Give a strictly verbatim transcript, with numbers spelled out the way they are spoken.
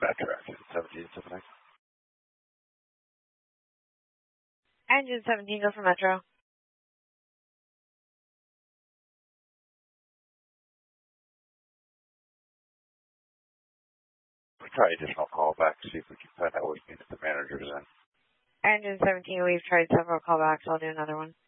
Metro Action seventeen seven nine. Engine seventeen, go for Metro. We'll try additional callback to see if we can find out which unit the manager's in. Engine seventeen, we've tried several callbacks. I'll do another one.